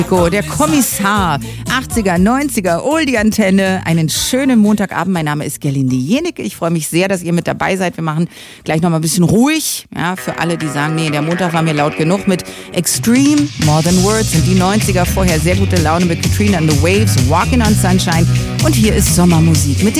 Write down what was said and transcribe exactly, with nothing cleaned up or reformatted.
Der Kommissar, achtziger, neunziger, Oldie-Antenne. Einen schönen Montagabend. Mein Name ist Gerlinde Jenicke. Ich freue mich sehr, dass ihr mit dabei seid. Wir machen gleich noch mal ein bisschen ruhig. Ja, für alle, die sagen, nee, der Montag war mir laut genug mit Extreme, More Than Words und die neunziger. Vorher sehr gute Laune mit Katrina and the Waves, Walking on Sunshine. Und hier ist Sommermusik mit